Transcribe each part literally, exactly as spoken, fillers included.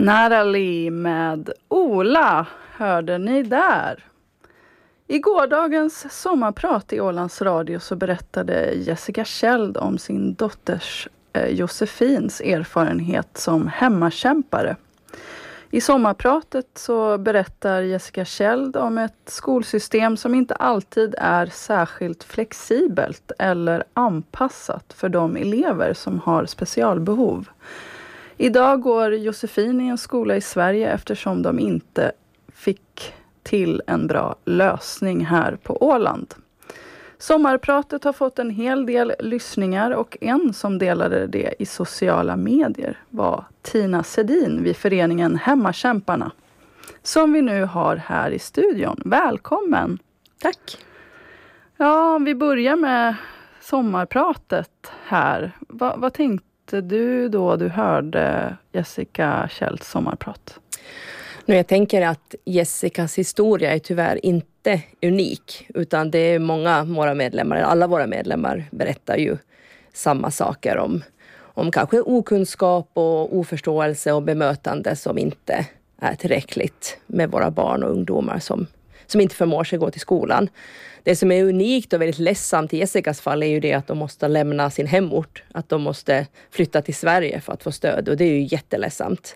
Narali med Ola hörde ni där. I gårdagens sommarprat i Ålands Radio så berättade Jessica Kjeld om sin dotters eh, Josefins erfarenhet som hemmakämpare. I sommarpratet så berättar Jessica Kjeld om ett skolsystem som inte alltid är särskilt flexibelt eller anpassat för de elever som har specialbehov. Idag går Josefin i en skola i Sverige eftersom de inte fick till en bra lösning här på Åland. Sommarpratet har fått en hel del lyssningar och en som delade det i sociala medier var Tina Sedin vid föreningen Hemmakämparna. Som vi nu har här i studion. Välkommen! Tack! Ja, vi börjar med sommarpratet här. Va, vad tänkte du då du hörde Jessica Kjelds sommarprat? Nu jag tänker att Jessicas historia är tyvärr inte unik, utan det är många våra medlemmar, alla våra medlemmar berättar ju samma saker om, om kanske okunskap och oförståelse och bemötande som inte är tillräckligt med våra barn och ungdomar som, som inte förmår sig gå till skolan. Det som är unikt och väldigt ledsamt i Jessicas fall är ju det att de måste lämna sin hemort, att de måste flytta till Sverige för att få stöd, och det är ju jätteledsamt.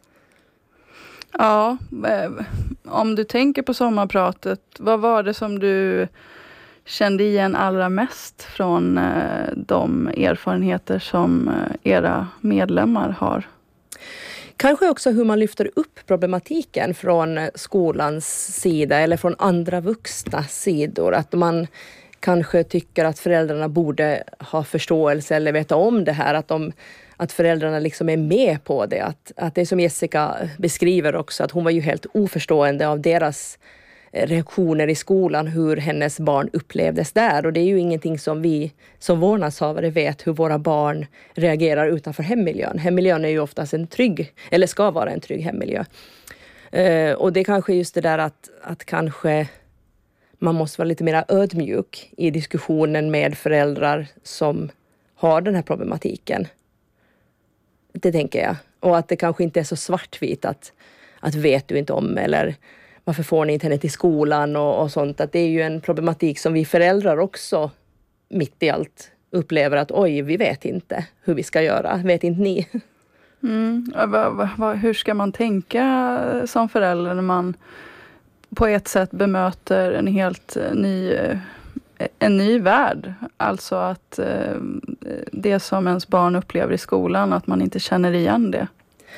Ja, om du tänker på sommarpratet, vad var det som du kände igen allra mest från de erfarenheter som era medlemmar har? Kanske också hur man lyfter upp problematiken från skolans sida eller från andra vuxna sidor. Att man kanske tycker att föräldrarna borde ha förståelse eller veta om det här, att de Att föräldrarna liksom är med på det. Att, att det som Jessica beskriver också, att hon var ju helt oförstående av deras reaktioner i skolan, hur hennes barn upplevdes där. Och det är ju ingenting som vi som vårdnadshavare vet, hur våra barn reagerar utanför hemmiljön. Hemmiljön är ju oftast en trygg, eller ska vara en trygg hemmiljö. Uh, och det är kanske just det där att, att kanske man måste vara lite mer ödmjuk i diskussionen med föräldrar som har den här problematiken. Det tänker jag. Och att det kanske inte är så svartvitt att, att vet du inte om, eller varför får ni inte henne till skolan och, och sånt. Att det är ju en problematik som vi föräldrar också mitt i allt upplever att oj, vi vet inte hur vi ska göra. Vet inte ni? Mm. Va, va, va, hur ska man tänka som förälder när man på ett sätt bemöter en helt ny en ny värld, alltså att eh, det som ens barn upplever i skolan, att man inte känner igen det.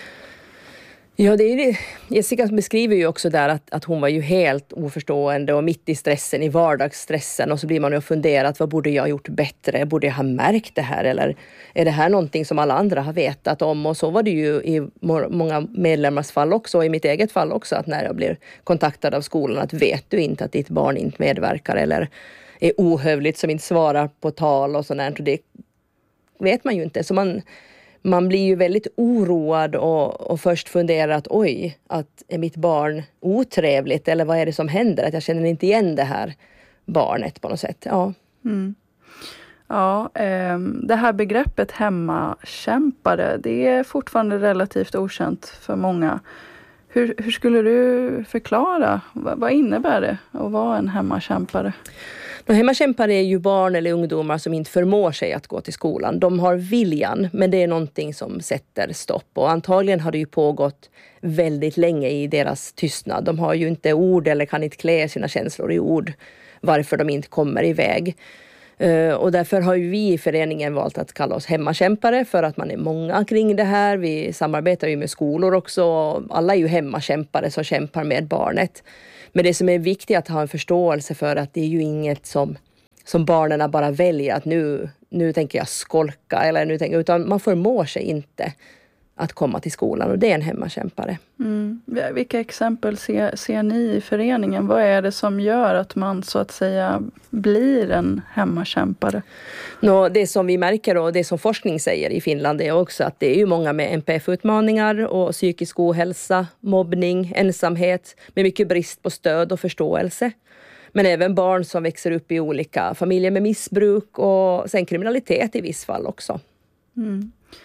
Ja, det är det. Jessica beskriver ju också där att, att hon var ju helt oförstående och mitt i stressen, i vardagsstressen, och så blir man ju funderat, vad borde jag ha gjort bättre? Borde jag ha märkt det här, eller är det här någonting som alla andra har vetat om? Och så var det ju i många medlemmars fall också, och i mitt eget fall också, att när jag blir kontaktad av skolan, att vet du inte att ditt barn inte medverkar eller är ohövligt som inte svarar på tal och sådär, och det vet man ju inte. Så man, man blir ju väldigt oroad och, och först funderar att oj, att är mitt barn otrevligt, eller vad är det som händer? Att jag känner inte igen det här barnet på något sätt. Ja, mm. ja eh, det här begreppet hemmakämpare, det är fortfarande relativt okänt för många. Hur, hur skulle du förklara? V- vad innebär det att vara en hemmakämpare? De hemmakämpare är ju barn eller ungdomar som inte förmår sig att gå till skolan. De har viljan, men det är någonting som sätter stopp. Och antagligen har det ju pågått väldigt länge i deras tystnad. De har ju inte ord eller kan inte klä sina känslor i ord varför de inte kommer iväg. Uh, och därför har ju vi i föreningen valt att kalla oss hemmakämpare, för att man är många kring det här. Vi samarbetar ju med skolor också, och alla är ju hemmakämpare som kämpar med barnet. Men det som är viktigt att ha en förståelse för, att det är ju inget som, som barnen bara väljer att nu, nu tänker jag skolka, eller nu tänker, utan man förmår sig inte att komma till skolan, och det är en hemmakämpare. Mm. Vilka exempel ser, ser ni i föreningen? Vad är det som gör att man så att säga blir en hemmakämpare? Nå, det som vi märker och det som forskning säger i Finland är också att det är ju många med N P F-utmaningar och psykisk ohälsa, mobbning, ensamhet, med mycket brist på stöd och förståelse. Men även barn som växer upp i olika familjer med missbruk och sen kriminalitet i viss fall också. Mm.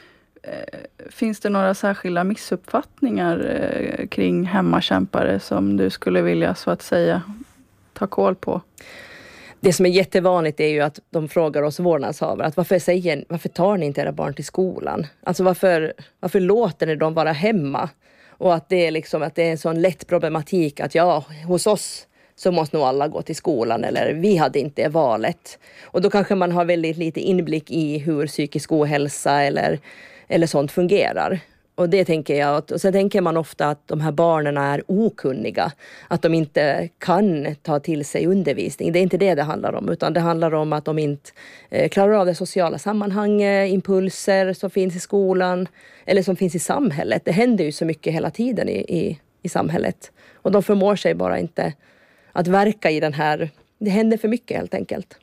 finns det några särskilda missuppfattningar eh, kring hemmakämpare som du skulle vilja så att säga ta koll på? Det som är jättevanligt är ju att de frågar oss vårdnadshavare att varför, säger, varför tar ni inte era barn till skolan? Alltså varför, varför låter ni dem vara hemma? Och att det är liksom att det är en sån lätt problematik att ja, hos oss så måste nog alla gå till skolan eller vi hade inte valet. Och då kanske man har väldigt lite inblick i hur psykisk ohälsa eller, eller sånt fungerar. Och det tänker jag, och sen tänker man ofta att de här barnen är okunniga, att de inte kan ta till sig undervisning. Det är inte det det handlar om, utan det handlar om att de inte eh, klarar av det sociala sammanhanget, impulser som finns i skolan eller som finns i samhället. Det händer ju så mycket hela tiden i, i, i samhället. Och de förmår sig bara inte att verka i den här, det händer för mycket helt enkelt.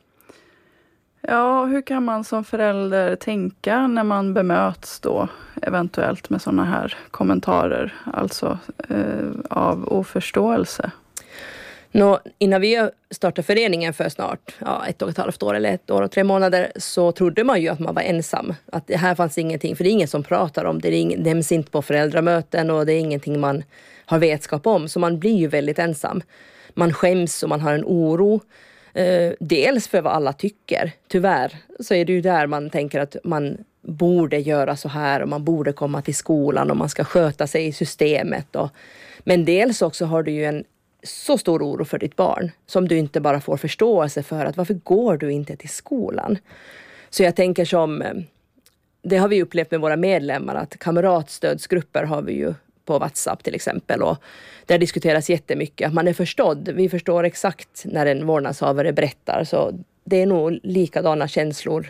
Ja, hur kan man som förälder tänka när man bemöts då eventuellt med sådana här kommentarer, alltså eh, av oförståelse? Nå, innan vi startade föreningen för snart ja, ett och ett halvt år eller ett år och tre månader så trodde man ju att man var ensam. Att det här fanns ingenting, för det är ingen som pratar om det, det är ing, nämns inte på föräldramöten och det är ingenting man har vetskap om. Så man blir ju väldigt ensam. Man skäms och man har en oro. Eh, dels för vad alla tycker. Tyvärr så är det ju där man tänker att man borde göra så här och man borde komma till skolan och man ska sköta sig i systemet. Och, men dels också har du ju en så stor oro för ditt barn som du inte bara får förståelse för att varför går du inte till skolan? Så jag tänker som, det har vi upplevt med våra medlemmar att kamratstödsgrupper har vi ju på WhatsApp till exempel och där diskuteras jättemycket att man är förstådd. Vi förstår exakt när en vårdnadshavare berättar så det är nog likadana känslor.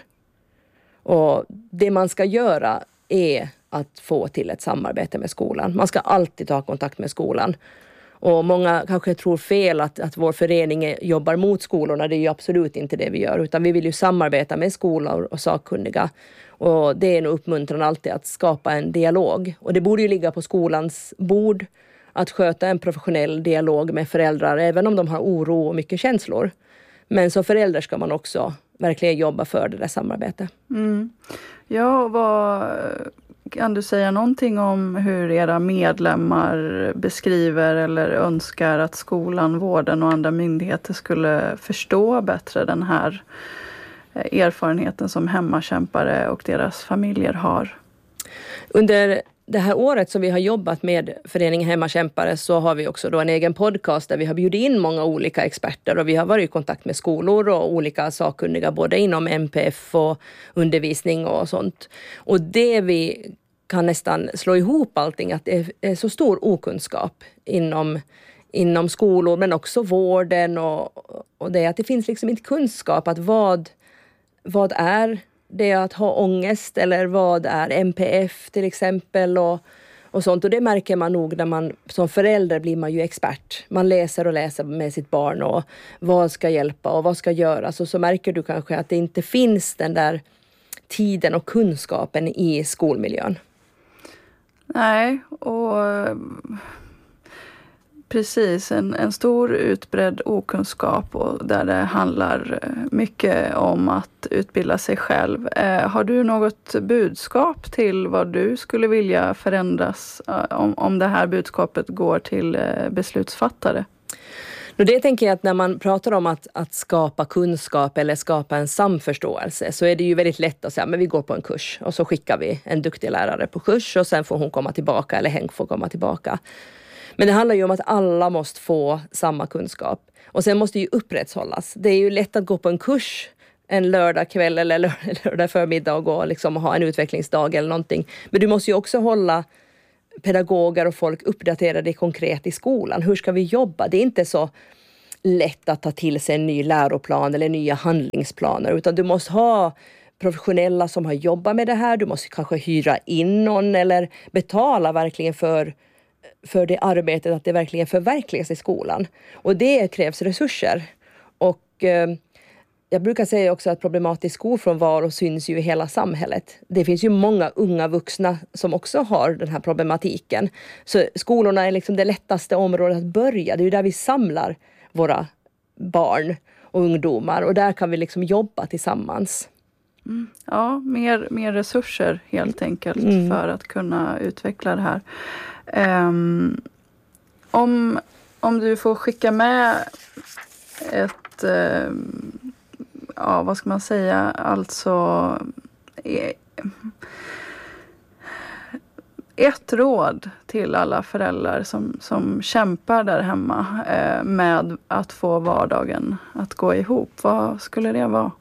Och det man ska göra är att få till ett samarbete med skolan. Man ska alltid ta kontakt med skolan. Och många kanske tror fel att, att vår förening jobbar mot skolorna. Det är ju absolut inte det vi gör. Utan vi vill ju samarbeta med skolor och sakkunniga. Och det är nog uppmuntran alltid att skapa en dialog. Och det borde ju ligga på skolans bord att sköta en professionell dialog med föräldrar. Även om de har oro och mycket känslor. Men som förälder ska man också verkligen jobba för det där samarbetet. Mm. Ja, vad... Kan du säga någonting om hur era medlemmar beskriver eller önskar att skolan, vården och andra myndigheter skulle förstå bättre den här erfarenheten som hemmakämpare och deras familjer har? Under det här året som vi har jobbat med föreningen Hemmakämpare så har vi också då en egen podcast där vi har bjudit in många olika experter och vi har varit i kontakt med skolor och olika sakkunniga både inom M P F och undervisning och sånt. Och det vi kan nästan slå ihop allting att det är så stor okunskap inom, inom skolor men också vården och, och det att det finns liksom inte kunskap att vad, vad är det att ha ångest eller vad är M P F till exempel och, och sånt. Och det märker man nog när man som förälder blir man ju expert. Man läser och läser med sitt barn och vad ska hjälpa och vad ska göras. Och så märker du kanske att det inte finns den där tiden och kunskapen i skolmiljön. Nej, och precis en, en stor utbredd okunskap och där det handlar mycket om att utbilda sig själv. Eh, har du något budskap till vad du skulle vilja förändras eh, om, om det här budskapet går till eh, beslutsfattare? Och det tänker jag att när man pratar om att, att skapa kunskap eller skapa en samförståelse så är det ju väldigt lätt att säga men vi går på en kurs och så skickar vi en duktig lärare på kurs och sen får hon komma tillbaka eller Henk får komma tillbaka. Men det handlar ju om att alla måste få samma kunskap och sen måste ju upprätthållas. Det är ju lätt att gå på en kurs en lördag kväll eller lördag förmiddag och gå liksom och ha en utvecklingsdag eller någonting. Men du måste ju också hålla pedagoger och folk uppdaterade konkret i skolan. Hur ska vi jobba? Det är inte så lätt att ta till sig en ny läroplan eller nya handlingsplaner utan du måste ha professionella som har jobbat med det här. Du måste kanske hyra in någon eller betala verkligen för, för det arbetet att det verkligen förverkligas i skolan. Och det krävs resurser. Och eh, jag brukar säga också att problematisk skolfrånvaro syns ju i hela samhället. Det finns ju många unga vuxna som också har den här problematiken. Så skolorna är liksom det lättaste området att börja. Det är ju där vi samlar våra barn och ungdomar. Och där kan vi liksom jobba tillsammans. Mm. Ja, mer, mer resurser helt enkelt mm. för att kunna utveckla det här. Um, om, om du får skicka med ett, um, ja vad ska man säga, alltså e- ett råd till alla föräldrar som, som kämpar där hemma eh, med att få vardagen att gå ihop. Vad skulle det vara?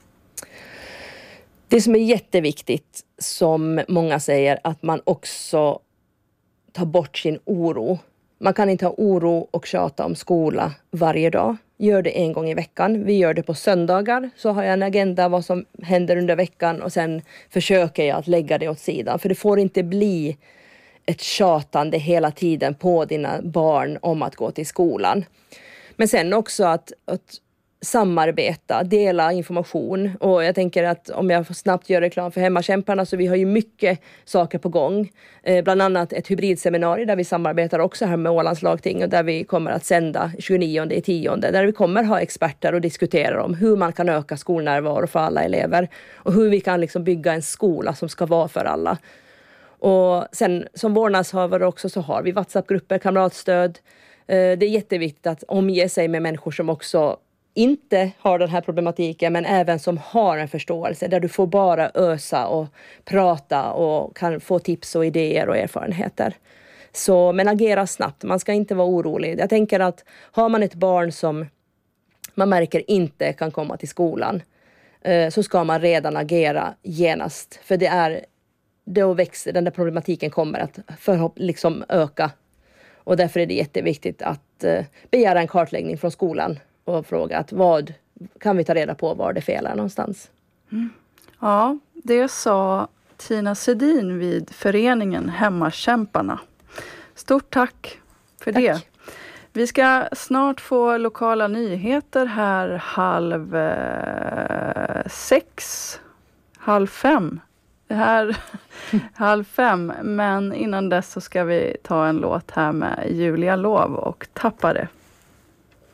Det som är jätteviktigt, som många säger, att man också tar bort sin oro. Man kan inte ha oro och tjata om skola varje dag. Gör det en gång i veckan. Vi gör det på söndagar. Så har jag en agenda vad som händer under veckan och sen försöker jag att lägga det åt sidan. För det får inte bli ett tjatande hela tiden på dina barn om att gå till skolan. Men sen också att, att samarbeta, dela information. Och jag tänker att om jag snabbt gör reklam för Hemmakämparna, så vi har ju mycket saker på gång. Eh, bland annat ett hybridseminarium där vi samarbetar också här med Ålands lagting och där vi kommer att sända tjugonionde i tionde. Där vi kommer ha experter och diskutera om hur man kan öka skolnärvaro för alla elever. Och hur vi kan liksom bygga en skola som ska vara för alla. Och sen som vårdnadshavare också så har vi WhatsApp-grupper, kamratstöd. Eh, det är jätteviktigt att omge sig med människor som också inte har den här problematiken, men även som har en förståelse där du får bara ösa och prata och kan få tips och idéer och erfarenheter. Så, men agera snabbt, man ska inte vara orolig. Jag tänker att har man ett barn som man märker inte kan komma till skolan, eh, så ska man redan agera genast. För det är, då växer den där problematiken kommer att förhopp- liksom öka. Och därför är det jätteviktigt att eh, begära en kartläggning från skolan och fråga att vad kan vi ta reda på var det felar någonstans. Mm. Ja, det sa Tina Sedin vid föreningen Hemmakämparna. Stort tack för tack. det. Vi ska snart få lokala nyheter här halv eh, sex, halv fem. Det här halv fem, men innan dess så ska vi ta en låt här med Julia Lov och Tappare.